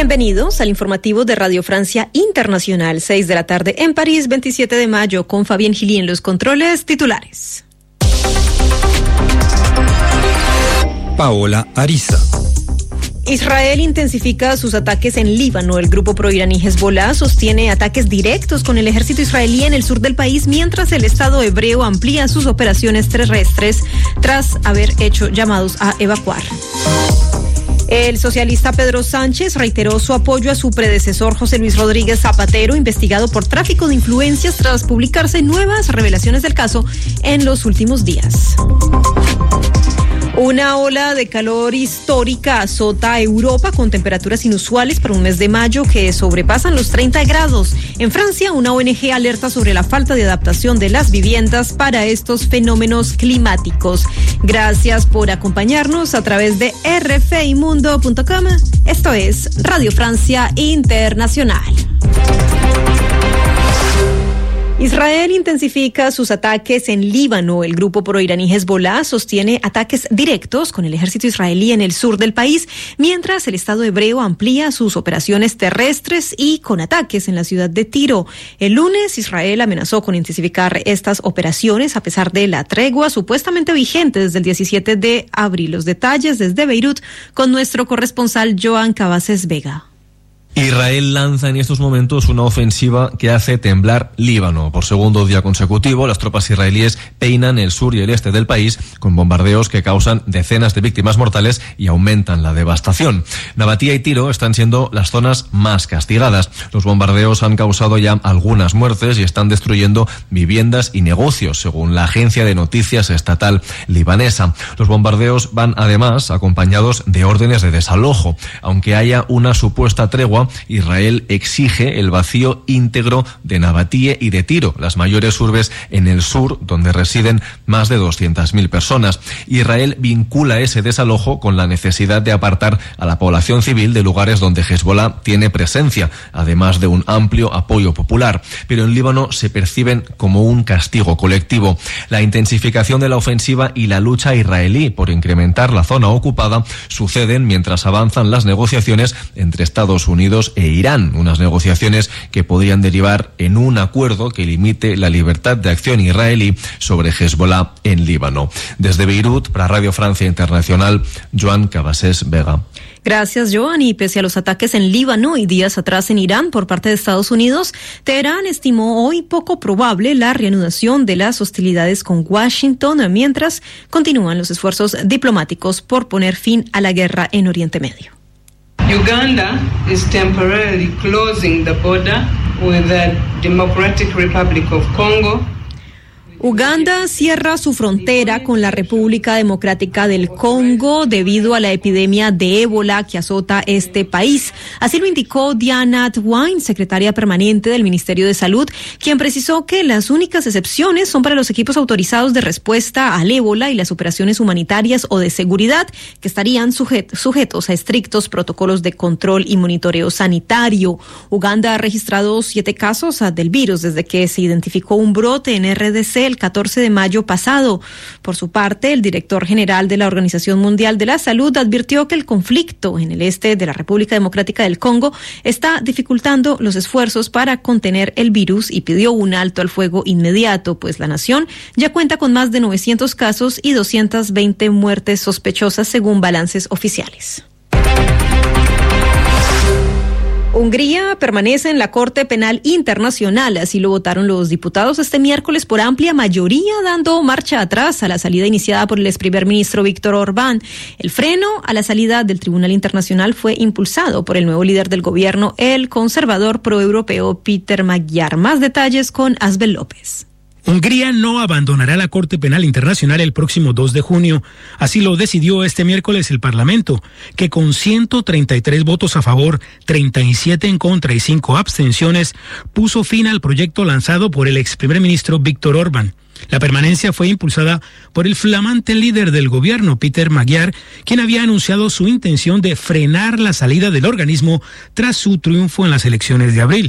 Bienvenidos al informativo de Radio Francia Internacional, 6 de la tarde en París, 27 de mayo, con Fabián Gili en los controles titulares. Paola Ariza. Israel intensifica sus ataques en Líbano. El grupo proiraní Hezbollah sostiene ataques directos con el ejército israelí en el sur del país, mientras el Estado hebreo amplía sus operaciones terrestres tras haber hecho llamados a evacuar. El socialista Pedro Sánchez reiteró su apoyo a su predecesor José Luis Rodríguez Zapatero, investigado por tráfico de influencias tras publicarse nuevas revelaciones del caso en los últimos días. Una ola de calor histórica azota a Europa con temperaturas inusuales para un mes de mayo que sobrepasan los 30 grados. En Francia, una ONG alerta sobre la falta de adaptación de las viviendas para estos fenómenos climáticos. Gracias por acompañarnos a través de rfimundo.com. Esto es Radio Francia Internacional. Israel intensifica sus ataques en Líbano. El grupo proiraní Hezbollah sostiene ataques directos con el ejército israelí en el sur del país, mientras el Estado hebreo amplía sus operaciones terrestres y con ataques en la ciudad de Tiro. El lunes, Israel amenazó con intensificar estas operaciones a pesar de la tregua supuestamente vigente desde el 17 de abril. Los detalles desde Beirut con nuestro corresponsal Joan Cabaces Vega. Israel lanza en estos momentos una ofensiva que hace temblar Líbano. Por segundo día consecutivo, las tropas israelíes peinan el sur y el este del país con bombardeos que causan decenas de víctimas mortales y aumentan la devastación. Nabatía y Tiro están siendo las zonas más castigadas. Los bombardeos han causado ya algunas muertes y están destruyendo viviendas y negocios, según la agencia de noticias estatal libanesa. Los bombardeos van además acompañados de órdenes de desalojo. Aunque haya una supuesta tregua, Israel exige el vacío íntegro de Nabatía y de Tiro, las mayores urbes en el sur, donde residen más de 200.000 personas. Israel vincula ese desalojo con la necesidad de apartar a la población civil de lugares donde Hezbollah tiene presencia, además de un amplio apoyo popular. Pero en Líbano se perciben como un castigo colectivo. La intensificación de la ofensiva y la lucha israelí por incrementar la zona ocupada suceden mientras avanzan las negociaciones entre Estados Unidos e Irán, unas negociaciones que podrían derivar en un acuerdo que limite la libertad de acción israelí sobre Hezbollah en Líbano. Desde Beirut, para Radio Francia Internacional, Joan Cabases Vega. Gracias, Joan. Y pese a los ataques en Líbano y días atrás en Irán por parte de Estados Unidos, Teherán estimó hoy poco probable la reanudación de las hostilidades con Washington, mientras continúan los esfuerzos diplomáticos por poner fin a la guerra en Oriente Medio. Uganda is temporarily closing the border with the Democratic Republic of Congo. Uganda cierra su frontera con la República Democrática del Congo debido a la epidemia de ébola que azota este país. Así lo indicó Diana Twine, secretaria permanente del Ministerio de Salud, quien precisó que las únicas excepciones son para los equipos autorizados de respuesta al ébola y las operaciones humanitarias o de seguridad, que estarían sujetos a estrictos protocolos de control y monitoreo sanitario. Uganda ha registrado 7 casos del virus desde que se identificó un brote en RDC el 14 de mayo pasado. Por su parte, el director general de la Organización Mundial de la Salud advirtió que el conflicto en el este de la República Democrática del Congo está dificultando los esfuerzos para contener el virus y pidió un alto al fuego inmediato, pues la nación ya cuenta con más de 900 casos y 220 muertes sospechosas según balances oficiales. Hungría permanece en la Corte Penal Internacional, así lo votaron los diputados este miércoles por amplia mayoría, dando marcha atrás a la salida iniciada por el ex primer ministro Viktor Orbán. El freno a la salida del Tribunal Internacional fue impulsado por el nuevo líder del gobierno, el conservador proeuropeo Peter Magyar. Más detalles con Asbel López. Hungría no abandonará la Corte Penal Internacional el próximo 2 de junio. Así lo decidió este miércoles el Parlamento, que con 133 votos a favor, 37 en contra y 5 abstenciones, puso fin al proyecto lanzado por el ex primer ministro Viktor Orbán. La permanencia fue impulsada por el flamante líder del gobierno, Peter Magyar, quien había anunciado su intención de frenar la salida del organismo tras su triunfo en las elecciones de abril.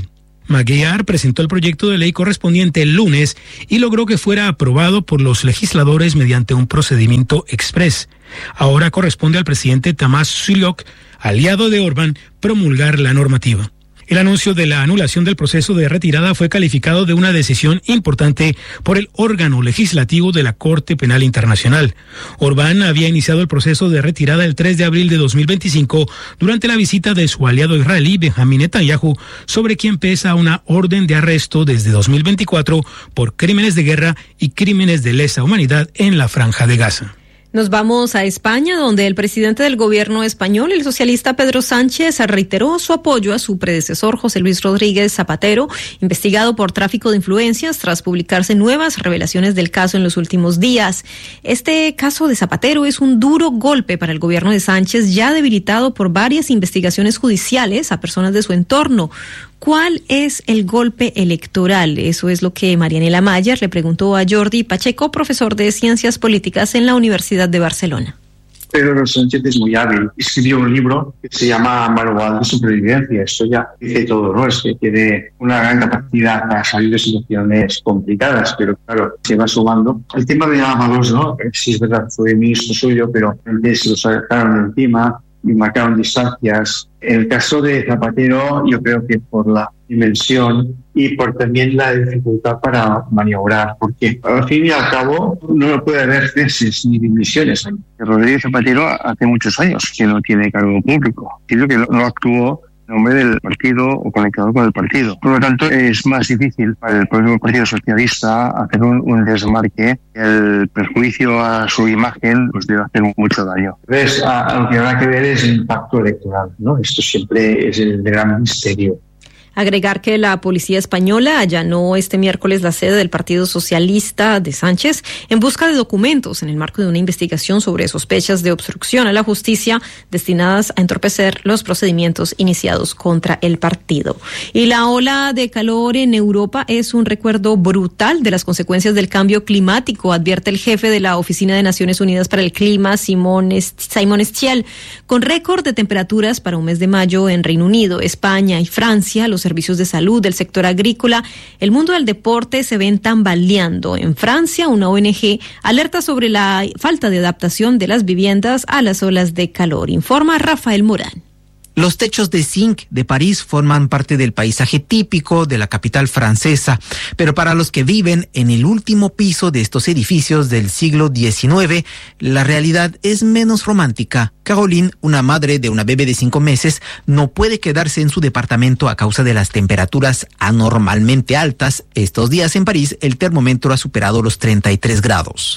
Maguiar presentó el proyecto de ley correspondiente el lunes y logró que fuera aprobado por los legisladores mediante un procedimiento exprés. Ahora corresponde al presidente Tamás Suluk, aliado de Orbán, promulgar la normativa. El anuncio de la anulación del proceso de retirada fue calificado de una decisión importante por el órgano legislativo de la Corte Penal Internacional. Orbán había iniciado el proceso de retirada el 3 de abril de 2025 durante la visita de su aliado israelí Benjamín Netanyahu, sobre quien pesa una orden de arresto desde 2024 por crímenes de guerra y crímenes de lesa humanidad en la Franja de Gaza. Nos vamos a España, donde el presidente del gobierno español, el socialista Pedro Sánchez, reiteró su apoyo a su predecesor José Luis Rodríguez Zapatero, investigado por tráfico de influencias tras publicarse nuevas revelaciones del caso en los últimos días. Este caso de Zapatero es un duro golpe para el gobierno de Sánchez, ya debilitado por varias investigaciones judiciales a personas de su entorno. ¿Cuál es el golpe electoral? Eso es lo que Marianela Mayer le preguntó a Jordi Pacheco, profesor de Ciencias Políticas en la Universidad de Barcelona. Pedro Sánchez es muy hábil. Escribió un libro que se llama Manual de Supervivencia. Esto ya dice todo, ¿no? Es que tiene una gran capacidad para salir de situaciones complicadas, pero claro, se va sumando. El tema de Ábalos, ¿no? Sí, es verdad, fue ministro suyo, pero antes lo sacaron encima y marcaron distancias. En el caso de Zapatero, yo creo que por la dimensión y por también la dificultad para maniobrar, porque al fin y al cabo no puede haber ceses ni dimisiones. Rodríguez Zapatero hace muchos años que no tiene cargo público. Creo que no actuó en nombre del partido o conectado con el partido. Por lo tanto, es más difícil para el propio Partido Socialista hacer un desmarque. El perjuicio a su imagen pues debe hacer mucho daño. Entonces, lo que habrá que ver es el impacto electoral, ¿no? Esto siempre es el gran misterio. Agregar que la policía española allanó este miércoles la sede del Partido Socialista de Sánchez en busca de documentos en el marco de una investigación sobre sospechas de obstrucción a la justicia destinadas a entorpecer los procedimientos iniciados contra el partido. Y la ola de calor en Europa es un recuerdo brutal de las consecuencias del cambio climático, advierte el jefe de la Oficina de Naciones Unidas para el Clima, Simon Estiel. Con récord de temperaturas para un mes de mayo en Reino Unido, España y Francia, los servicios de salud, del sector agrícola, el mundo del deporte se ven tambaleando. En Francia, una ONG alerta sobre la falta de adaptación de las viviendas a las olas de calor. Informa Rafael Morán. Los techos de zinc de París forman parte del paisaje típico de la capital francesa, pero para los que viven en el último piso de estos edificios del siglo XIX, la realidad es menos romántica. Caroline, una madre de una bebé de 5 meses, no puede quedarse en su departamento a causa de las temperaturas anormalmente altas. Estos días en París, el termómetro ha superado los 33 grados.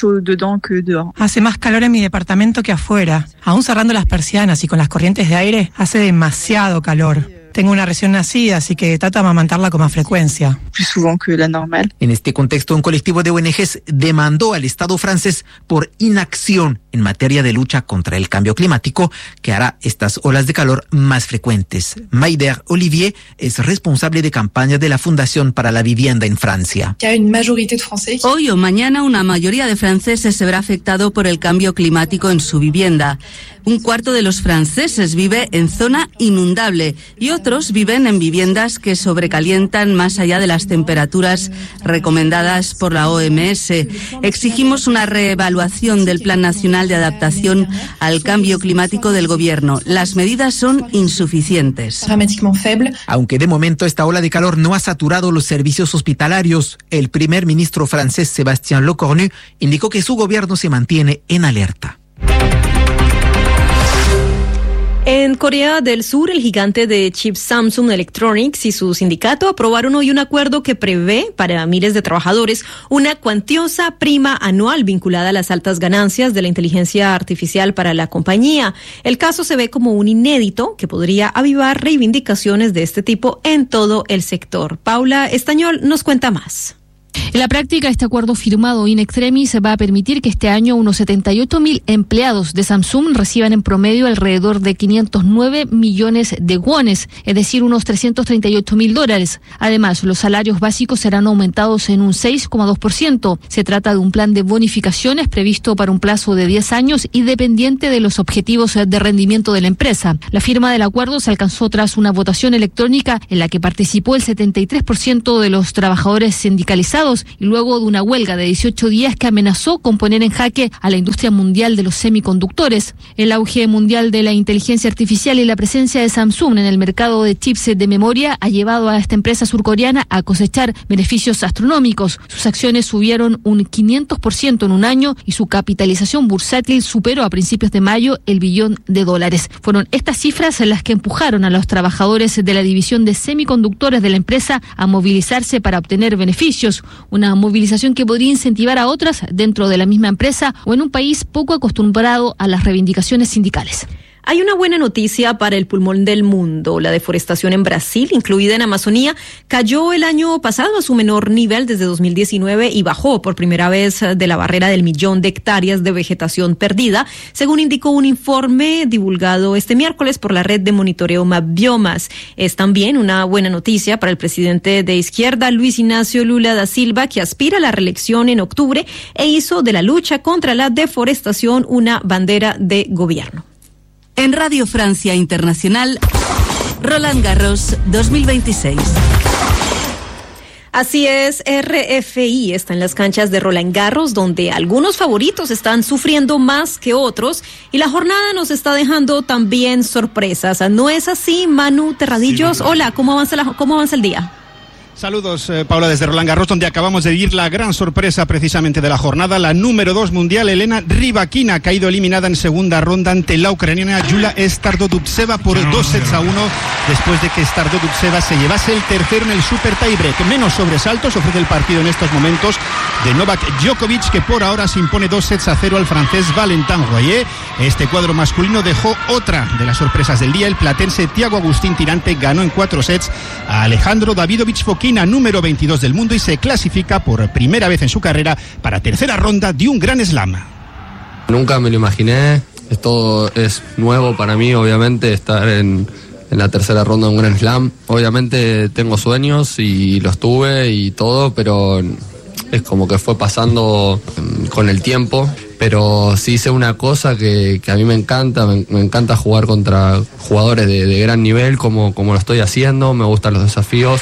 Hace más calor en mi departamento que afuera. Aún cerrando las persianas y con las corrientes de aire, hace demasiado calor. Tengo una recién nacida, así que trato de amamantarla con más frecuencia. En este contexto, un colectivo de ONGs demandó al Estado francés por inacción en materia de lucha contra el cambio climático, que hará estas olas de calor más frecuentes. Maider Olivier es responsable de campaña de la Fundación para la Vivienda en Francia. Hoy o mañana una mayoría de franceses se verá afectado por el cambio climático en su vivienda. Un cuarto de los franceses vive en zona inundable y otros viven en viviendas que sobrecalientan más allá de las temperaturas recomendadas por la OMS. Exigimos una reevaluación del Plan Nacional de Adaptación al Cambio Climático del Gobierno. Las medidas son insuficientes. Aunque de momento esta ola de calor no ha saturado los servicios hospitalarios, el primer ministro francés Sébastien Lecornu indicó que su gobierno se mantiene en alerta. En Corea del Sur, el gigante de chips Samsung Electronics y su sindicato aprobaron hoy un acuerdo que prevé para miles de trabajadores una cuantiosa prima anual vinculada a las altas ganancias de la inteligencia artificial para la compañía. El caso se ve como un inédito que podría avivar reivindicaciones de este tipo en todo el sector. Paula Estañol nos cuenta más. En la práctica, este acuerdo firmado in extremis va a permitir que este año unos 78.000 empleados de Samsung reciban en promedio alrededor de 509 millones de wones, es decir, unos $338.000. Además, los salarios básicos serán aumentados en un 6,2%. Se trata de un plan de bonificaciones previsto para un plazo de 10 años y dependiente de los objetivos de rendimiento de la empresa. La firma del acuerdo se alcanzó tras una votación electrónica en la que participó el 73% de los trabajadores sindicalizados y luego de una huelga de 18 días que amenazó con poner en jaque a la industria mundial de los semiconductores. El auge mundial de la inteligencia artificial y la presencia de Samsung en el mercado de chips de memoria ha llevado a esta empresa surcoreana a cosechar beneficios astronómicos. Sus acciones subieron un 500% en un año y su capitalización bursátil superó a principios de mayo el $1 billón. Fueron estas cifras las que empujaron a los trabajadores de la división de semiconductores de la empresa a movilizarse para obtener beneficios, una movilización que podría incentivar a otras dentro de la misma empresa o en un país poco acostumbrado a las reivindicaciones sindicales. Hay una buena noticia para el pulmón del mundo. La deforestación en Brasil, incluida en Amazonía, cayó el año pasado a su menor nivel desde 2019 y bajó por primera vez de la barrera del 1.000.000 de hectáreas de vegetación perdida, según indicó un informe divulgado este miércoles por la red de monitoreo MapBiomas. Es también una buena noticia para el presidente de izquierda, Luis Ignacio Lula da Silva, que aspira a la reelección en octubre e hizo de la lucha contra la deforestación una bandera de gobierno. En Radio Francia Internacional, Roland Garros 2026. Así es, RFI está en las canchas de Roland Garros, donde algunos favoritos están sufriendo más que otros, y la jornada nos está dejando también sorpresas. ¿No es así, Manu Terradillos? Sí. Hola, ¿cómo avanza el día? Saludos, Paula, desde Roland Garros, donde acabamos de vivir la gran sorpresa precisamente de la jornada. La número 2 mundial, Elena Rybakina, ha caído eliminada en segunda ronda ante la ucraniana Yulia Stardodutseva por 2-1, después de que Stardodutseva se llevase el tercero en el super tiebreak. Menos sobresaltos ofrece el partido en estos momentos de Novak Djokovic, que por ahora se impone 2-0 al francés Valentin Royer. Este cuadro masculino dejó otra de las sorpresas del día. El platense Thiago Agustín Tirante ganó en 4 sets a Alejandro Davidovich Fokina, número 22 del mundo, y se clasifica por primera vez en su carrera para tercera ronda de un Grand Slam. Nunca me lo imaginé, esto es nuevo para mí, obviamente, estar en la tercera ronda de un Grand Slam. Obviamente tengo sueños y los tuve y todo, pero es como que fue pasando con el tiempo. Pero sí sé una cosa que a mí me encanta jugar contra jugadores de gran nivel, como lo estoy haciendo, me gustan los desafíos.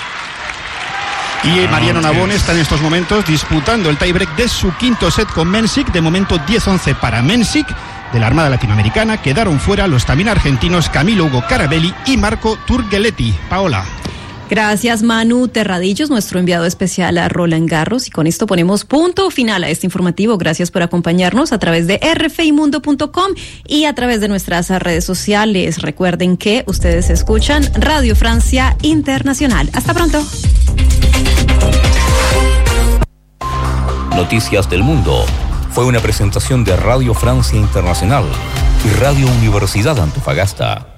Y Mariano Navone está en estos momentos disputando el tiebreak de su quinto set con Mensik. De momento 10-11 para Mensik. De la Armada Latinoamericana quedaron fuera los también argentinos Camilo Hugo Carabelli y Marco Turgeletti. Paola. Gracias, Manu Terradillos, nuestro enviado especial a Roland Garros. Y con esto ponemos punto final a este informativo. Gracias por acompañarnos a través de rfimundo.com y a través de nuestras redes sociales. Recuerden que ustedes escuchan Radio Francia Internacional. Hasta pronto. Noticias del Mundo fue una presentación de Radio Francia Internacional y Radio Universidad Antofagasta.